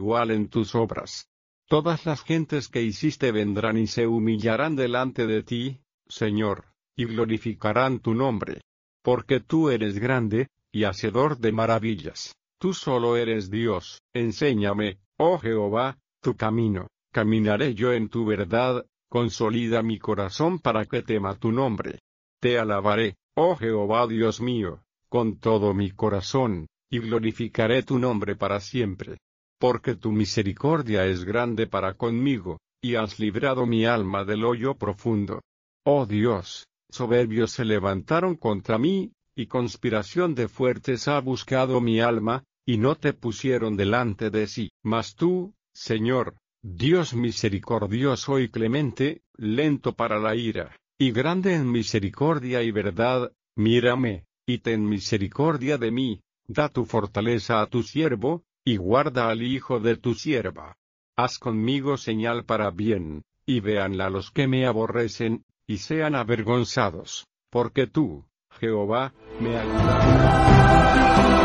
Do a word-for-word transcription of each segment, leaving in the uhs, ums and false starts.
igualen tus obras. Todas las gentes que hiciste vendrán y se humillarán delante de ti, Señor, y glorificarán tu nombre. Porque tú eres grande, y hacedor de maravillas. Tú solo eres Dios. Enséñame, oh Jehová, tu camino. Caminaré yo en tu verdad. Consolida mi corazón para que tema tu nombre. Te alabaré, oh Jehová Dios mío, con todo mi corazón, y glorificaré tu nombre para siempre. Porque tu misericordia es grande para conmigo, y has librado mi alma del hoyo profundo. Oh Dios, soberbios se levantaron contra mí, y conspiración de fuertes ha buscado mi alma, y no te pusieron delante de sí. Mas tú, Señor, Dios misericordioso y clemente, lento para la ira, y grande en misericordia y verdad, mírame, y ten misericordia de mí, da tu fortaleza a tu siervo, y guarda al hijo de tu sierva. Haz conmigo señal para bien, y véanla los que me aborrecen, y sean avergonzados, porque tú, Jehová, me ayudarás.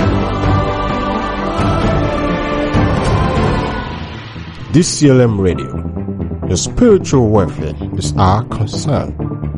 D C L M Radio. Your spiritual welfare is our concern.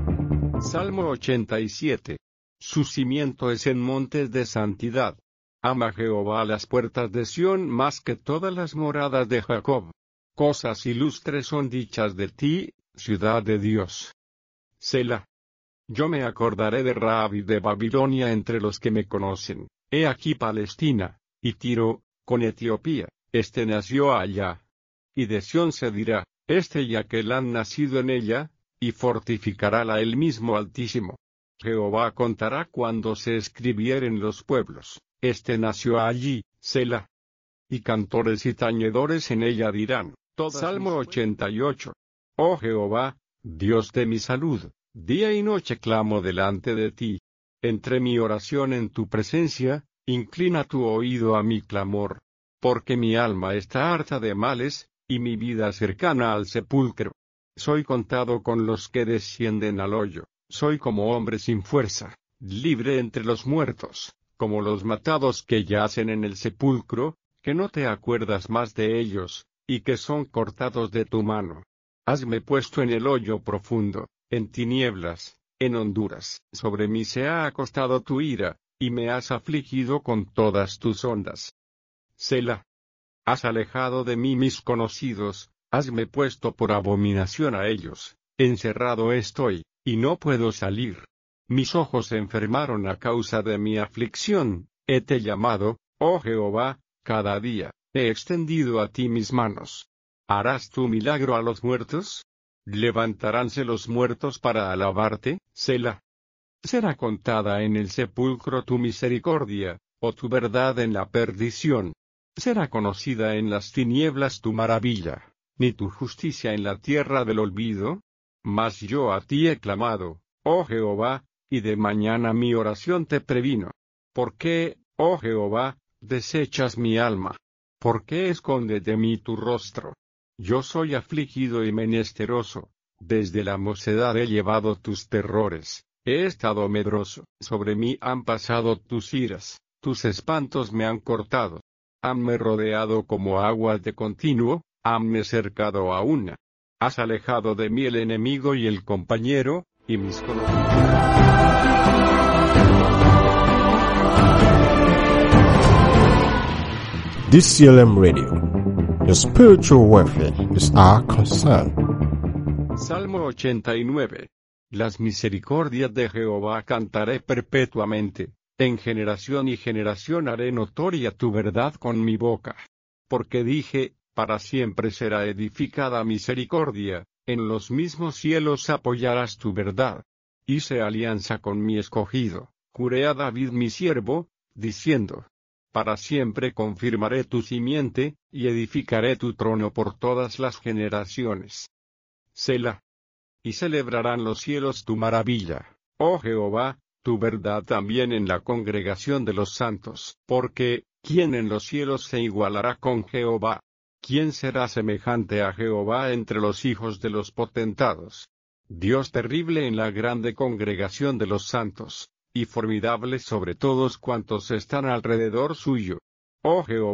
Salmo ochenta y siete. Su cimiento es en montes de santidad. Ama Jehová las puertas de Sión más que todas las moradas de Jacob. Cosas ilustres son dichas de ti, ciudad de Dios. Selah. Yo me acordaré de Rahab y de Babilonia entre los que me conocen. He aquí Palestina, y Tiro, con Etiopía, este nació allá. Y de Sión se dirá, este y aquel han nacido en ella, y fortificarála el mismo Altísimo. Jehová contará cuando se escribieren los pueblos, este nació allí, Selah. Y cantores y tañedores en ella dirán, Salmo ochenta y ocho. Oh Jehová, Dios de mi salud, día y noche clamo delante de ti. Entre mi oración en tu presencia, inclina tu oído a mi clamor. Porque mi alma está harta de males, y mi vida cercana al sepulcro. Soy contado con los que descienden al hoyo, soy como hombre sin fuerza, libre entre los muertos, como los matados que yacen en el sepulcro, que no te acuerdas más de ellos, y que son cortados de tu mano. Hasme puesto en el hoyo profundo, en tinieblas, en honduras. Sobre mí se ha acostado tu ira, y me has afligido con todas tus ondas. Selah. Has alejado de mí mis conocidos, hasme puesto por abominación a ellos. Encerrado estoy, y no puedo salir. Mis ojos se enfermaron a causa de mi aflicción. Hete llamado, oh Jehová, cada día, he extendido a ti mis manos. ¿Harás tu milagro a los muertos? ¿Levantaránse los muertos para alabarte, Selah? ¿Será contada en el sepulcro tu misericordia, o tu verdad en la perdición? ¿Será conocida en las tinieblas tu maravilla, ni tu justicia en la tierra del olvido? Mas yo a ti he clamado, oh Jehová, y de mañana mi oración te previno. ¿Por qué, oh Jehová, desechas mi alma? ¿Por qué escondes de mí tu rostro? Yo soy afligido y menesteroso, desde la mocedad he llevado tus terrores, he estado medroso. Sobre mí han pasado tus iras, tus espantos me han cortado. Hanme rodeado como aguas de continuo, hanme cercado a una. Has alejado de mí el enemigo y el compañero, y mis conocidos. D C L M Radio. Your spiritual welfare is our concern. Salmo ochenta y nueve. Las misericordias de Jehová cantaré perpetuamente. En generación y generación haré notoria tu verdad con mi boca. Porque dije, para siempre será edificada misericordia, en los mismos cielos apoyarás tu verdad. Hice alianza con mi escogido, juré a David mi siervo, diciendo, para siempre confirmaré tu simiente, y edificaré tu trono por todas las generaciones. Selah. Y celebrarán los cielos tu maravilla, oh Jehová, tu verdad también en la congregación de los santos. Porque, ¿quién en los cielos se igualará con Jehová? ¿Quién será semejante a Jehová entre los hijos de los potentados? Dios terrible en la grande congregación de los santos, y formidable sobre todos cuantos están alrededor suyo. Oh Jehová,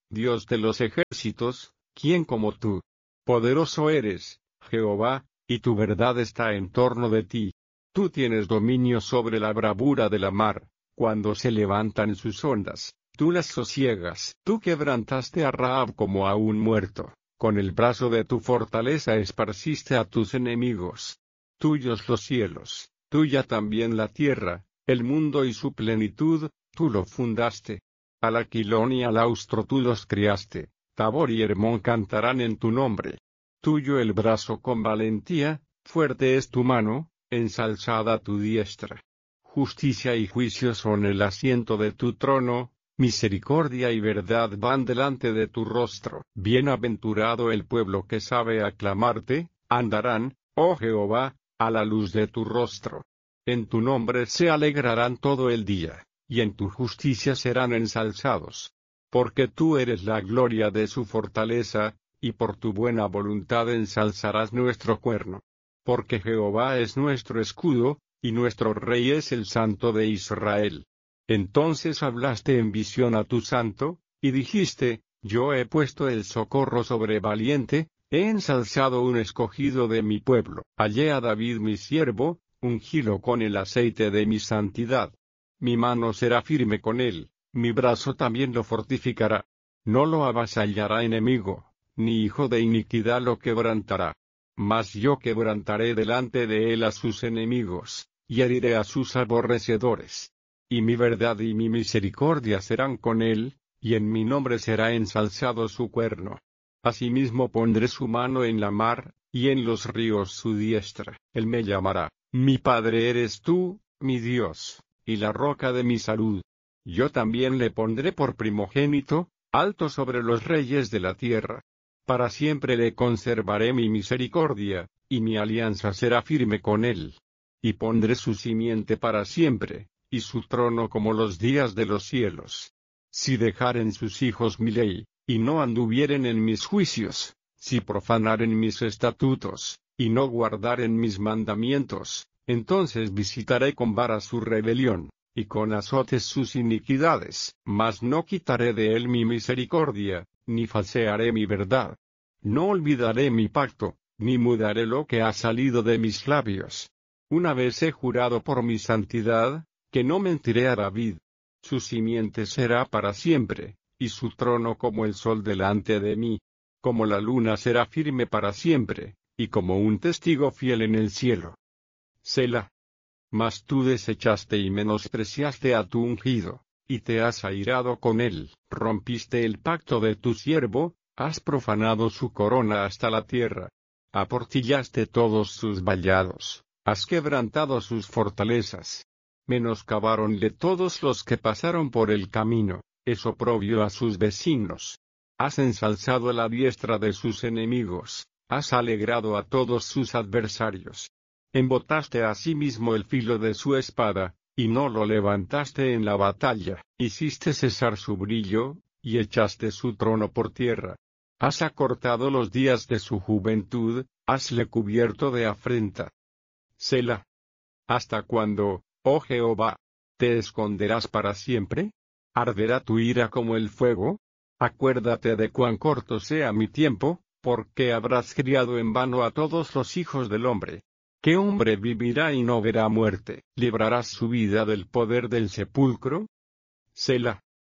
Dios de los ejércitos, ¿quién como tú? Poderoso eres, Jehová, y tu verdad está en torno de ti. Tú tienes dominio sobre la bravura de la mar, cuando se levantan sus ondas, tú las sosiegas. Tú quebrantaste a Rahab como a un muerto, con el brazo de tu fortaleza esparciste a tus enemigos. Tuyos los cielos, tuya también la tierra, el mundo y su plenitud, tú lo fundaste. Al Aquilón y al Austro tú los criaste, Tabor y Hermón cantarán en tu nombre. Tuyo el brazo con valentía, fuerte es tu mano, ensalzada tu diestra. Justicia y juicio son el asiento de tu trono, misericordia y verdad van delante de tu rostro. Bienaventurado el pueblo que sabe aclamarte, andarán, oh Jehová, a la luz de tu rostro. En tu nombre se alegrarán todo el día, y en tu justicia serán ensalzados. Porque tú eres la gloria de su fortaleza, y por tu buena voluntad ensalzarás nuestro cuerno. Porque Jehová es nuestro escudo, y nuestro Rey es el Santo de Israel. Entonces hablaste en visión a tu santo, y dijiste, yo he puesto el socorro sobre valiente, he ensalzado un escogido de mi pueblo. Hallé a David mi siervo, ungílo con el aceite de mi santidad. Mi mano será firme con él, mi brazo también lo fortificará. No lo avasallará enemigo, ni hijo de iniquidad lo quebrantará. Mas yo quebrantaré delante de él a sus enemigos, y heriré a sus aborrecedores. Y mi verdad y mi misericordia serán con él, y en mi nombre será ensalzado su cuerno. Asimismo pondré su mano en la mar, y en los ríos su diestra. Él me llamará, mi Padre eres tú, mi Dios, y la roca de mi salud. Yo también le pondré por primogénito, alto sobre los reyes de la tierra. Para siempre le conservaré mi misericordia, y mi alianza será firme con él. Y pondré su simiente para siempre, y su trono como los días de los cielos. Si dejaren sus hijos mi ley, y no anduvieren en mis juicios, si profanaren mis estatutos, y no guardaren mis mandamientos, entonces visitaré con vara su rebelión, y con azotes sus iniquidades, mas no quitaré de él mi misericordia, ni falsearé mi verdad. No olvidaré mi pacto, ni mudaré lo que ha salido de mis labios. Una vez he jurado por mi santidad, que no mentiré a David. Su simiente será para siempre, y su trono como el sol delante de mí. Como la luna será firme para siempre, y como un testigo fiel en el cielo. Selah. Mas tú desechaste y menospreciaste a tu ungido, y te has airado con él, rompiste el pacto de tu siervo, has profanado su corona hasta la tierra. Aportillaste todos sus vallados, has quebrantado sus fortalezas. Menoscabáronle todos los que pasaron por el camino, es oprobio a sus vecinos. Has ensalzado la diestra de sus enemigos, has alegrado a todos sus adversarios. Embotaste asimismo el filo de su espada, y no lo levantaste en la batalla. Hiciste cesar su brillo, y echaste su trono por tierra. Has acortado los días de su juventud, hasle cubierto de afrenta. Selah. ¿Hasta cuándo, oh Jehová, te esconderás para siempre? ¿Arderá tu ira como el fuego? Acuérdate de cuán corto sea mi tiempo, porque habrás criado en vano a todos los hijos del hombre. ¿Qué hombre vivirá y no verá muerte? ¿Librarás su vida del poder del sepulcro? Selah.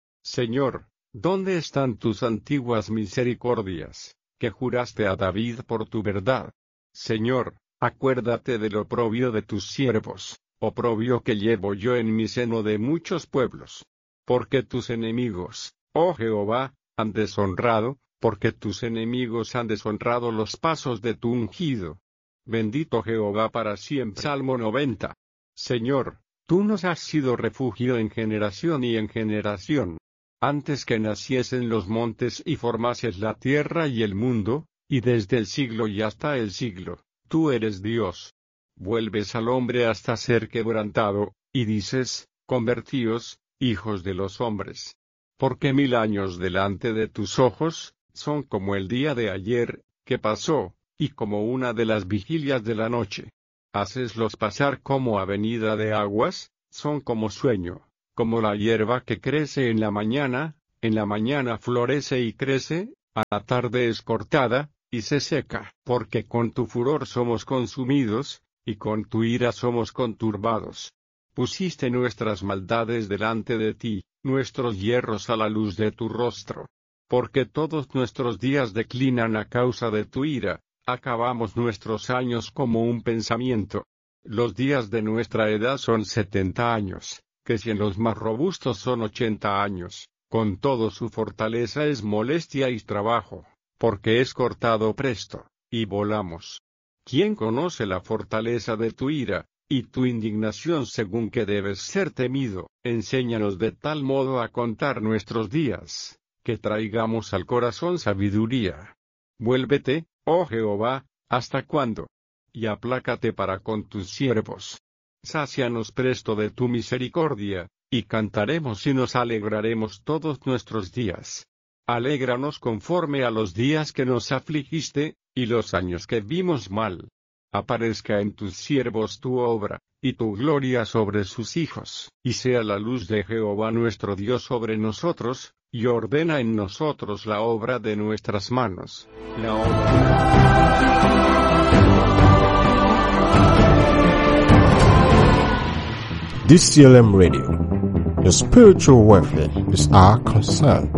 Señor, ¿dónde están tus antiguas misericordias, que juraste a David por tu verdad? Señor, acuérdate del oprobio de tus siervos, oprobio que llevo yo en mi seno de muchos pueblos. Porque tus enemigos, oh Jehová, han deshonrado, porque tus enemigos han deshonrado los pasos de tu ungido. Bendito Jehová para siempre. Salmo noventa. Señor, tú nos has sido refugio en generación y en generación. Antes que naciesen los montes y formases la tierra y el mundo, y desde el siglo y hasta el siglo, tú eres Dios. Vuelves al hombre hasta ser quebrantado, y dices, convertíos, hijos de los hombres. Porque mil años delante de tus ojos, son como el día de ayer, que pasó, y como una de las vigilias de la noche. Haceslos pasar como avenida de aguas, son como sueño, como la hierba que crece en la mañana, En la mañana florece y crece, a la tarde es cortada, y se seca. Porque con tu furor somos consumidos, y con tu ira somos conturbados. Pusiste nuestras maldades delante de ti, nuestros hierros a la luz de tu rostro. Porque todos nuestros días declinan a causa de tu ira, acabamos nuestros años como un pensamiento. Los días de nuestra edad son setenta años, que si en los más robustos son ochenta años, con todo su fortaleza es molestia y trabajo, porque es cortado presto, y volamos. ¿Quién conoce la fortaleza de tu ira, y tu indignación según que debes ser temido? Enséñanos de tal modo a contar nuestros días, que traigamos al corazón sabiduría. Vuélvete, oh Jehová, ¿hasta cuándo? Y aplácate para con tus siervos. Sácianos presto de tu misericordia, y cantaremos y nos alegraremos todos nuestros días. Alégranos conforme a los días que nos afligiste, y los años que vimos mal. Aparezca en tus siervos tu obra, y tu gloria sobre sus hijos. Y sea la luz de Jehová nuestro Dios sobre nosotros, y ordena en nosotros la obra de nuestras manos. La obra. D C L M Radio. Your spiritual welfare is our concern.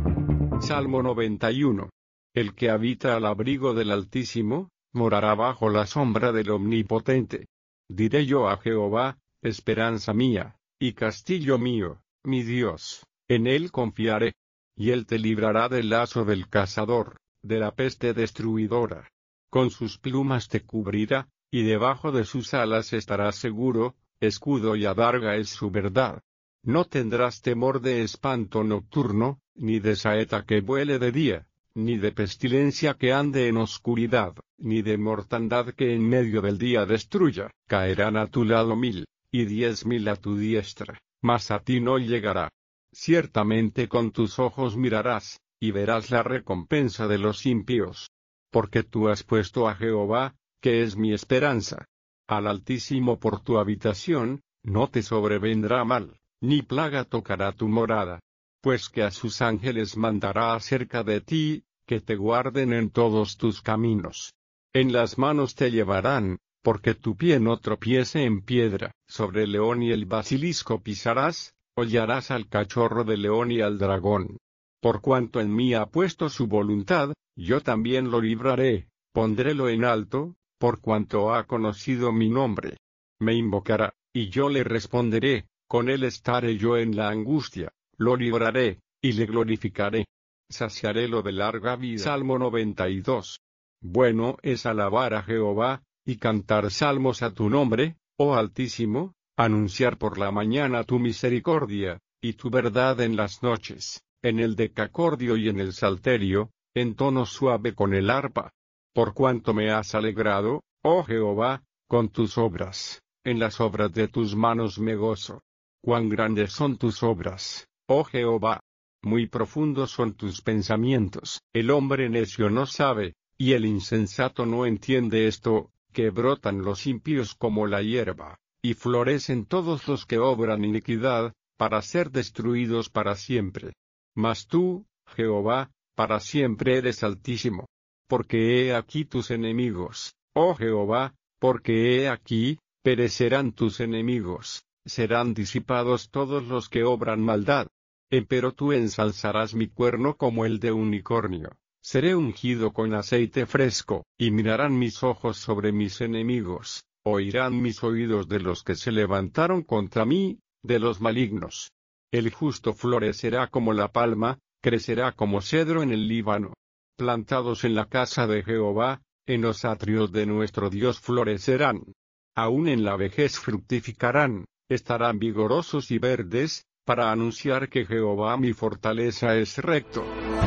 Salmo noventa y uno. El que habita al abrigo del Altísimo, morará bajo la sombra del Omnipotente. Diré yo a Jehová, esperanza mía, y castillo mío, mi Dios, en él confiaré. Y él te librará del lazo del cazador, de la peste destruidora. Con sus plumas te cubrirá, y debajo de sus alas estarás seguro, escudo y adarga es su verdad. No tendrás temor de espanto nocturno, ni de saeta que vuele de día, ni de pestilencia que ande en oscuridad, ni de mortandad que en medio del día destruya. Caerán a tu lado mil, y diez mil a tu diestra, mas a ti no llegará. Ciertamente con tus ojos mirarás, y verás la recompensa de los impíos. Porque tú has puesto a Jehová, que es mi esperanza, al Altísimo por tu habitación, no te sobrevendrá mal, ni plaga tocará tu morada. Pues que a sus ángeles mandará acerca de ti, que te guarden en todos tus caminos. En las manos te llevarán, porque tu pie no tropiece en piedra. Sobre el león y el basilisco pisarás, hollarás al cachorro de león y al dragón. Por cuanto en mí ha puesto su voluntad, yo también lo libraré, pondrélo en alto, por cuanto ha conocido mi nombre. Me invocará, y yo le responderé, con él estaré yo en la angustia. Lo libraré, y le glorificaré. Saciaré lo de larga vida. Salmo noventa y dos. Bueno es alabar a Jehová, y cantar salmos a tu nombre, oh Altísimo, anunciar por la mañana tu misericordia, y tu verdad en las noches, en el decacordio y en el salterio, en tono suave con el arpa. Por cuanto me has alegrado, oh Jehová, con tus obras, en las obras de tus manos me gozo. Cuán grandes son tus obras, oh Jehová, muy profundos son tus pensamientos. El hombre necio no sabe, y el insensato no entiende esto, que brotan los impíos como la hierba, y florecen todos los que obran iniquidad, para ser destruidos para siempre. Mas tú, Jehová, para siempre eres altísimo. Porque he aquí tus enemigos, oh Jehová, porque he aquí, perecerán tus enemigos, serán disipados todos los que obran maldad. Empero tú ensalzarás mi cuerno como el de unicornio, seré ungido con aceite fresco, y mirarán mis ojos sobre mis enemigos, oirán mis oídos de los que se levantaron contra mí, de los malignos. El justo florecerá como la palma, crecerá como cedro en el Líbano. Plantados en la casa de Jehová, en los atrios de nuestro Dios florecerán. Aún en la vejez fructificarán, estarán vigorosos y verdes, para anunciar que Jehová mi fortaleza es recto.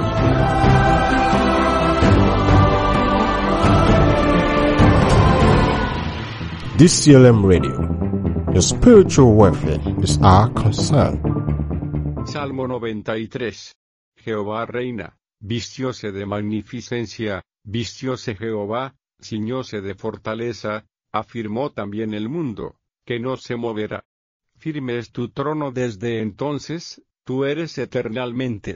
D C L M Radio. Your spiritual welfare is our concern. Salmo noventa y tres. Jehová reina, vistióse de magnificencia, vistióse Jehová, ciñóse de fortaleza, afirmó también el mundo, que no se moverá. Firme es tu trono desde entonces, tú eres eternalmente.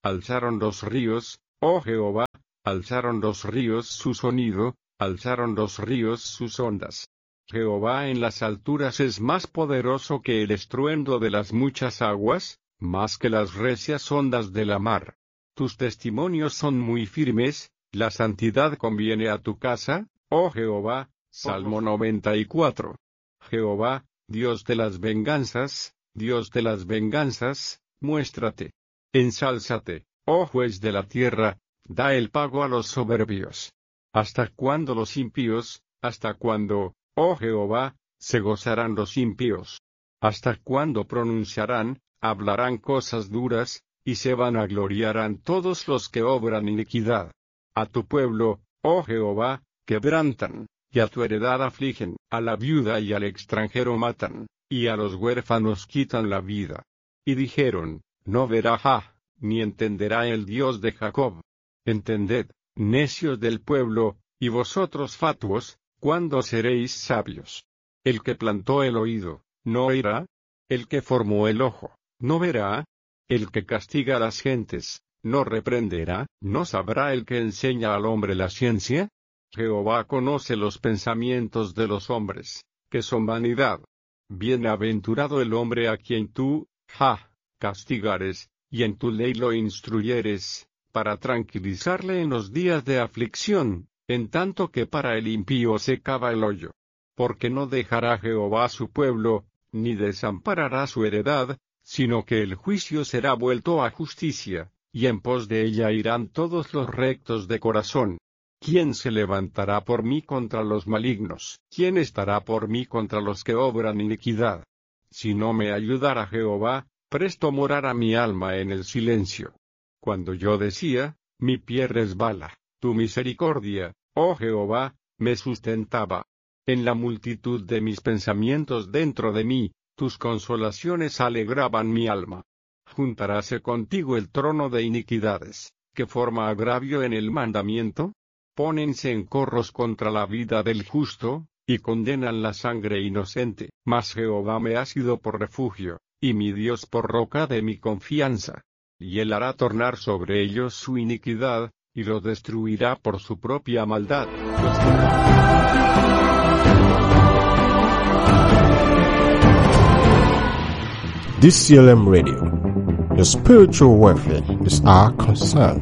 alzaron los ríos, oh Jehová, alzaron los ríos su sonido, alzaron los ríos sus ondas. Jehová en las alturas es más poderoso que el estruendo de las muchas aguas, más que las recias ondas de la mar. Tus testimonios son muy firmes, la santidad conviene a tu casa, oh Jehová. Salmo noventa y cuatro. Jehová, Dios de las venganzas, Dios de las venganzas, muéstrate. Ensálzate, oh juez de la tierra, da el pago a los soberbios. ¿Hasta cuándo los impíos, hasta cuándo, oh Jehová, se gozarán los impíos? ¿Hasta cuándo pronunciarán, hablarán cosas duras, y se vanagloriarán todos los que obran iniquidad? A tu pueblo, oh Jehová, quebrantan, y a tu heredad afligen, a la viuda y al extranjero matan, y a los huérfanos quitan la vida. Y dijeron, no verá Jah, ni entenderá el Dios de Jacob. Entended, necios del pueblo, y vosotros fatuos, ¿cuándo seréis sabios? El que plantó el oído, ¿no oirá? El que formó el ojo, ¿no verá? El que castiga a las gentes, ¿no reprenderá? ¿No sabrá el que enseña al hombre la ciencia? Jehová conoce los pensamientos de los hombres, que son vanidad. Bienaventurado el hombre a quien tú, Jah, castigares, y en tu ley lo instruyeres, para tranquilizarle en los días de aflicción, en tanto que para el impío se cava el hoyo. Porque no dejará Jehová su pueblo, ni desamparará su heredad, sino que el juicio será vuelto a justicia, y en pos de ella irán todos los rectos de corazón. ¿Quién se levantará por mí contra los malignos? ¿Quién estará por mí contra los que obran iniquidad? Si no me ayudara Jehová, presto morara mi alma en el silencio. Cuando yo decía, mi pie resbala, tu misericordia, oh Jehová, me sustentaba. En la multitud de mis pensamientos dentro de mí, tus consolaciones alegraban mi alma. Juntaráse contigo el trono de iniquidades, que forma agravio en el mandamiento. Pónense en corros contra la vida del justo, y condenan la sangre inocente. Mas Jehová me ha sido por refugio, y mi Dios por roca de mi confianza. Y él hará tornar sobre ellos su iniquidad, y los destruirá por su propia maldad. D C L M Radio. Your spiritual welfare is our concern.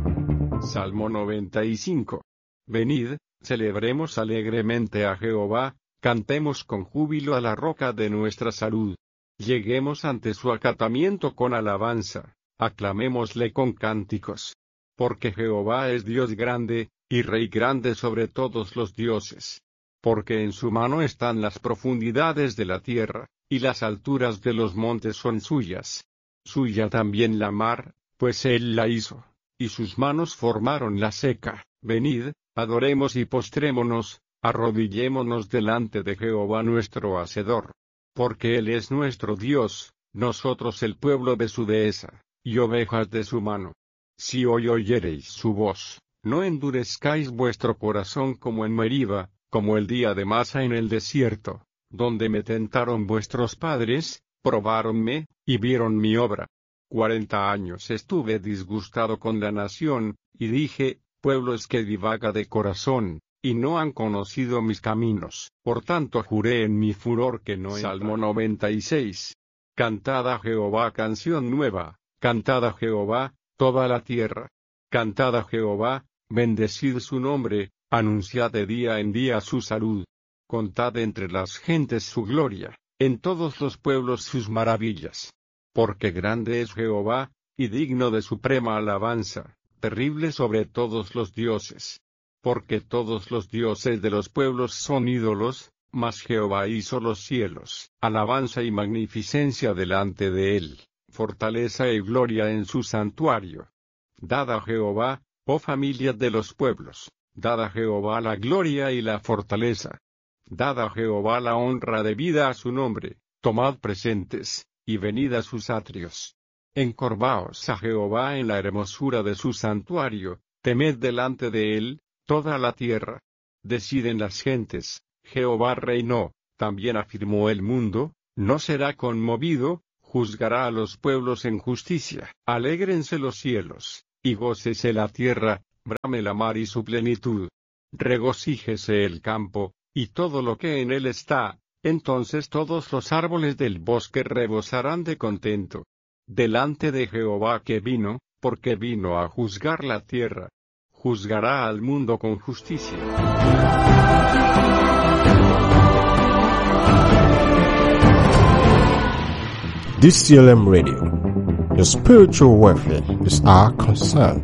Salmo noventa y cinco. Venid, celebremos alegremente a Jehová, cantemos con júbilo a la roca de nuestra salud. Lleguemos ante su acatamiento con alabanza, aclamémosle con cánticos. Porque Jehová es Dios grande, y Rey grande sobre todos los dioses. Porque en su mano están las profundidades de la tierra, y las alturas de los montes son suyas. Suya también la mar, pues él la hizo, y sus manos formaron la seca. Venid, adoremos y postrémonos, arrodillémonos delante de Jehová nuestro Hacedor. Porque él es nuestro Dios, nosotros el pueblo de su dehesa, y ovejas de su mano. Si hoy oyereis su voz, no endurezcáis vuestro corazón como en Meriba, como el día de Masa en el desierto, donde me tentaron vuestros padres, probáronme, y vieron mi obra. Cuarenta años estuve disgustado con la nación, y dije, pueblo es que divaga de corazón, y no han conocido mis caminos. Por tanto juré en mi furor que no entra. Salmo noventa y seis. Cantad a Jehová canción nueva, cantad a Jehová, toda la tierra. Cantad a Jehová, bendecid su nombre, anunciad de día en día su salud. Contad entre las gentes su gloria, en todos los pueblos sus maravillas. Porque grande es Jehová, y digno de suprema alabanza, terrible sobre todos los dioses. Porque todos los dioses de los pueblos son ídolos, mas Jehová hizo los cielos. Alabanza y magnificencia delante de él, fortaleza y gloria en su santuario. Dad a Jehová, oh familias de los pueblos, dad a Jehová la gloria y la fortaleza. Dad a Jehová la honra debida a su nombre, tomad presentes, y venid a sus atrios. Encorvaos a Jehová en la hermosura de su santuario, temed delante de él, toda la tierra. Deciden las gentes, Jehová reinó, también afirmó el mundo, no será conmovido, juzgará a los pueblos en justicia. Alégrense los cielos, y gócese la tierra, brame la mar y su plenitud. Regocíjese el campo, y todo lo que en él está, entonces todos los árboles del bosque rebosarán de contento. Delante de Jehová que vino, porque vino a juzgar la tierra. Juzgará al mundo con justicia. D C L M Radio. Your spiritual welfare is our concern.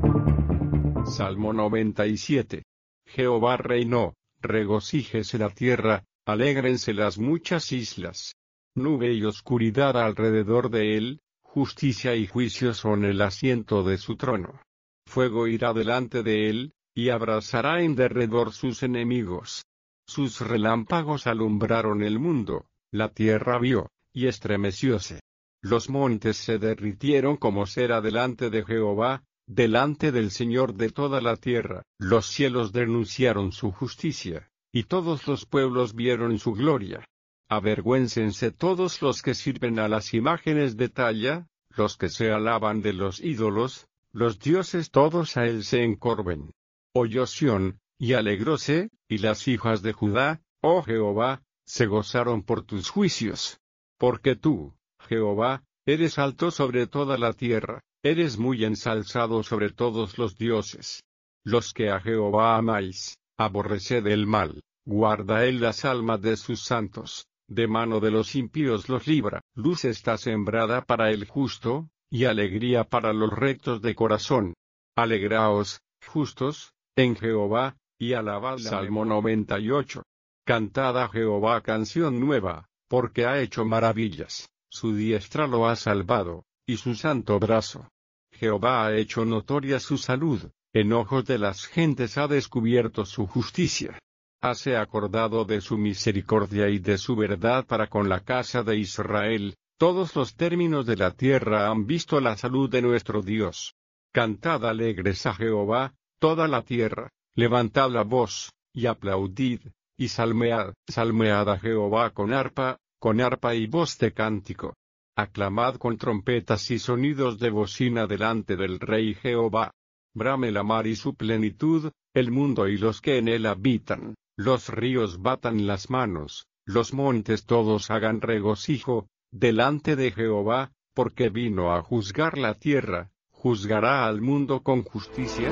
Salmo noventa y siete. Jehová reinó, regocíjese la tierra, alégrense las muchas islas. Nube y oscuridad alrededor de él, justicia y juicio son el asiento de su trono. Fuego irá delante de él, y abrazará en derredor sus enemigos. Sus relámpagos alumbraron el mundo, la tierra vio, y estremecióse. Los montes se derritieron como cera delante de Jehová, delante del Señor de toda la tierra. Los cielos denunciaron su justicia, y todos los pueblos vieron su gloria. Avergüéncense todos los que sirven a las imágenes de talla, los que se alaban de los ídolos, los dioses todos a él se encorven. Oyó Sión, y alegróse, y las hijas de Judá, oh Jehová, se gozaron por tus juicios. Porque tú, Jehová, eres alto sobre toda la tierra, eres muy ensalzado sobre todos los dioses. Los que a Jehová amáis, aborreced el mal, guarda él las almas de sus santos, de mano de los impíos los libra. Luz está sembrada para el justo, y alegría para los rectos de corazón. Alegraos, justos, en Jehová, y alabad. Salmo noventa y ocho. Cantad a Jehová canción nueva, porque ha hecho maravillas. Su diestra lo ha salvado, y su santo brazo. Jehová ha hecho notoria su salud, en ojos de las gentes ha descubierto su justicia. Hase acordado de su misericordia y de su verdad para con la casa de Israel. Todos los términos de la tierra han visto la salud de nuestro Dios. Cantad alegres a Jehová, toda la tierra, levantad la voz, y aplaudid, y salmead, salmead a Jehová con arpa, con arpa y voz de cántico. Aclamad con trompetas y sonidos de bocina delante del Rey Jehová. Brame la mar y su plenitud, el mundo y los que en él habitan, los ríos batan las manos, los montes todos hagan regocijo, delante de Jehová, porque vino a juzgar la tierra, juzgará al mundo con justicia.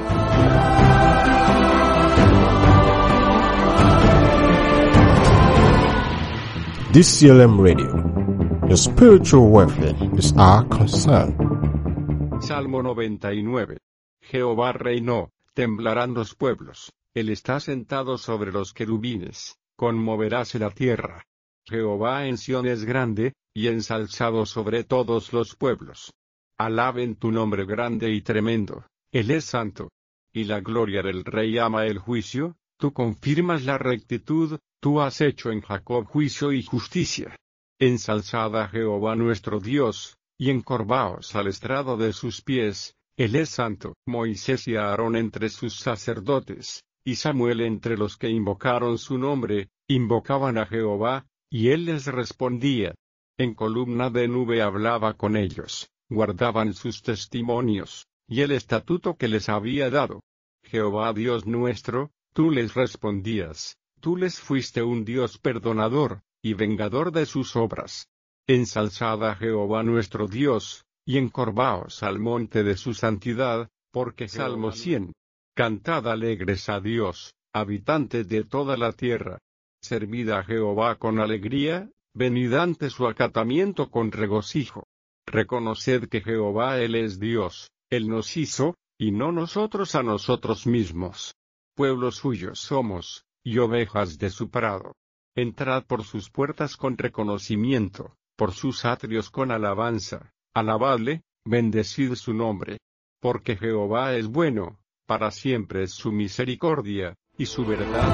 D C L M Radio. Your spiritual welfare is our concern. Salmo noventa y nueve. Jehová reinó, temblarán los pueblos, él está sentado sobre los querubines, conmoveráse la tierra. Jehová en Sión es grande, y ensalzado sobre todos los pueblos. Alaben tu nombre grande y tremendo, él es santo. Y la gloria del Rey ama el juicio, tú confirmas la rectitud, tú has hecho en Jacob juicio y justicia. Ensalzad a Jehová nuestro Dios, y encorvaos al estrado de sus pies, él es santo. Moisés y Aarón entre sus sacerdotes, y Samuel entre los que invocaron su nombre, invocaban a Jehová, y él les respondía. En columna de nube hablaba con ellos, guardaban sus testimonios, y el estatuto que les había dado. Jehová Dios nuestro, tú les respondías, tú les fuiste un Dios perdonador, y vengador de sus obras. Ensalzad a Jehová nuestro Dios, y encorvaos al monte de su santidad, porque Salmo cien. Cantad alegres a Dios, habitantes de toda la tierra. Servid a Jehová con alegría, venid ante su acatamiento con regocijo. Reconoced que Jehová Él es Dios, Él nos hizo, y no nosotros a nosotros mismos. Pueblo suyo somos, y ovejas de su prado. Entrad por sus puertas con reconocimiento, por sus atrios con alabanza, alabadle, bendecid su nombre. Porque Jehová es bueno, para siempre es su misericordia, y su verdad.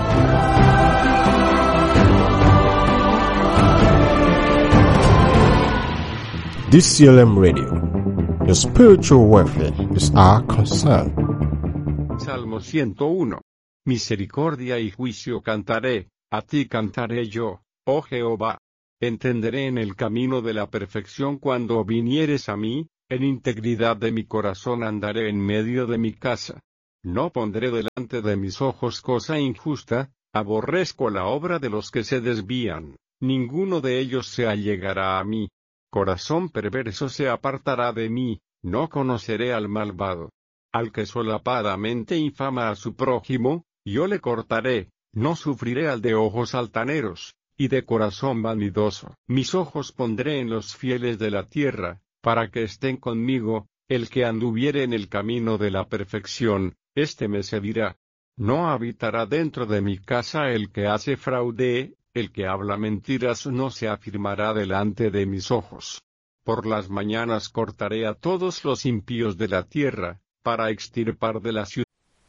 D C L M Radio. Your spiritual welfare is our concern. Salmo ciento uno. Misericordia y juicio cantaré, a ti cantaré yo, oh Jehová. Entenderé en el camino de la perfección cuando vinieres a mí, en integridad de mi corazón andaré en medio de mi casa. No pondré delante de mis ojos cosa injusta, aborrezco la obra de los que se desvían, ninguno de ellos se allegará a mí. Corazón perverso se apartará de mí, no conoceré al malvado. Al que solapadamente infama a su prójimo, yo le cortaré, no sufriré al de ojos altaneros, y de corazón vanidoso. Mis ojos pondré en los fieles de la tierra, para que estén conmigo, el que anduviere en el camino de la perfección, éste me servirá. No habitará dentro de mi casa el que hace fraude, el que habla mentiras no se afirmará delante de mis ojos. Por las mañanas cortaré a todos los impíos de la tierra, para extirpar de la ciudad.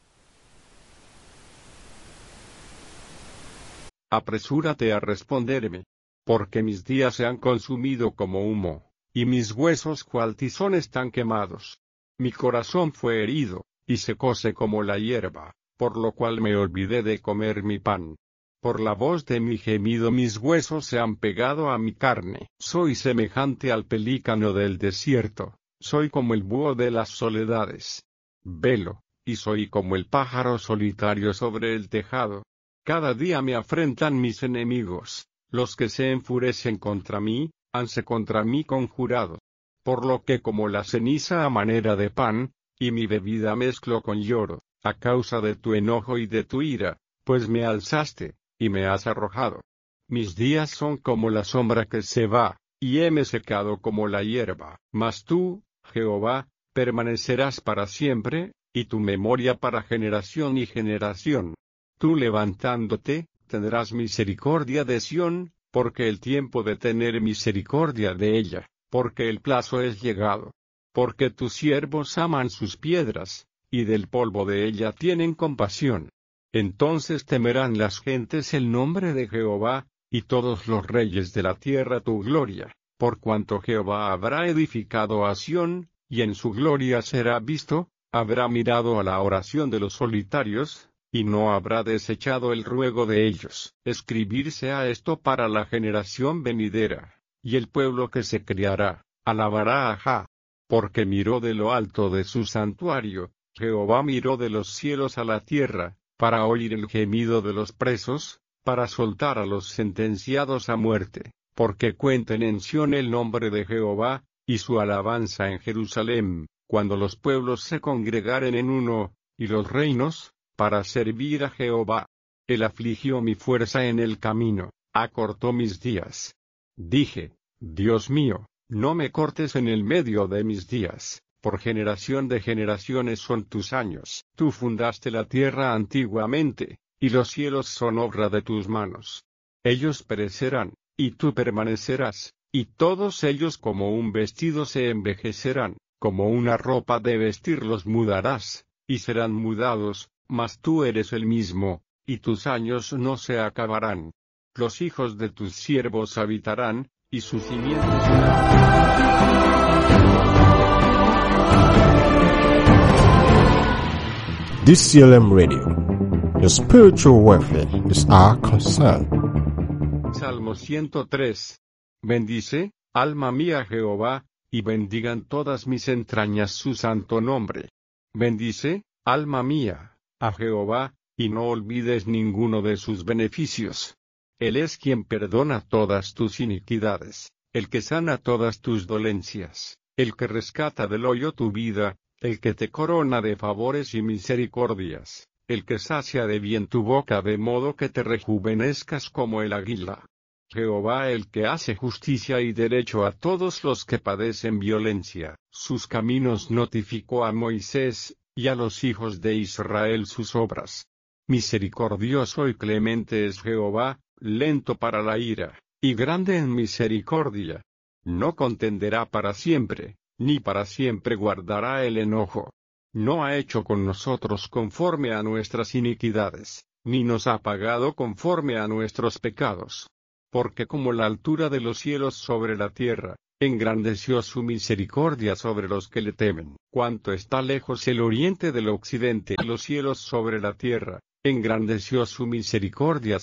Apresúrate a responderme, porque mis días se han consumido como humo, y mis huesos cual tizón están quemados. Mi corazón fue herido, y secóse como la hierba, por lo cual me olvidé de comer mi pan. Por la voz de mi gemido mis huesos se han pegado a mi carne. Soy semejante al pelícano del desierto, soy como el búho de las soledades. Velo, y soy como el pájaro solitario sobre el tejado. Cada día me afrentan mis enemigos, los que se enfurecen contra mí, hanse contra mí conjurado. Por lo que como la ceniza a manera de pan, y mi bebida mezclo con lloro, a causa de tu enojo y de tu ira, pues me alzaste, y me has arrojado. Mis días son como la sombra que se va, y heme secado como la hierba. Mas tú, Jehová, permanecerás para siempre, y tu memoria para generación y generación. Tú levantándote, tendrás misericordia de Sión, porque el tiempo de tener misericordia de ella, porque el plazo es llegado. Porque tus siervos aman sus piedras, y del polvo de ella tienen compasión. Entonces temerán las gentes el nombre de Jehová, y todos los reyes de la tierra tu gloria, por cuanto Jehová habrá edificado a Sión, y en su gloria será visto, habrá mirado a la oración de los solitarios, y no habrá desechado el ruego de ellos. Escribirse a esto para la generación venidera, y el pueblo que se criará, alabará a Jah. Porque miró de lo alto de su santuario, Jehová miró de los cielos a la tierra, para oír el gemido de los presos, para soltar a los sentenciados a muerte, porque cuenten en Sión el nombre de Jehová, y su alabanza en Jerusalén, cuando los pueblos se congregaren en uno, y los reinos, para servir a Jehová. Él afligió mi fuerza en el camino, acortó mis días. Dije, Dios mío, no me cortes en el medio de mis días. Por generación de generaciones son tus años. Tú fundaste la tierra antiguamente, y los cielos son obra de tus manos. Ellos perecerán, y tú permanecerás, y todos ellos como un vestido se envejecerán, como una ropa de vestir los mudarás, y serán mudados, mas tú eres el mismo, y tus años no se acabarán. Los hijos de tus siervos habitarán, y sus simientes serán. D C L M Radio. Your spiritual welfare is our concern. Salmo ciento tres. Bendice, alma mía Jehová, y bendigan todas mis entrañas su santo nombre. Bendice, alma mía, a Jehová, y no olvides ninguno de sus beneficios. Él es quien perdona todas tus iniquidades, el que sana todas tus dolencias, el que rescata del hoyo tu vida, el que te corona de favores y misericordias, el que sacia de bien tu boca de modo que te rejuvenezcas como el águila. Jehová el que hace justicia y derecho a todos los que padecen violencia, sus caminos notificó a Moisés, y a los hijos de Israel sus obras. Misericordioso y clemente es Jehová, lento para la ira, y grande en misericordia. No contenderá para siempre, ni para siempre guardará el enojo. No ha hecho con nosotros conforme a nuestras iniquidades, ni nos ha pagado conforme a nuestros pecados. Porque como la altura de los cielos sobre la tierra, engrandeció su misericordia sobre los que le temen. Cuanto está lejos el oriente del occidente, los cielos sobre la tierra, engrandeció su misericordia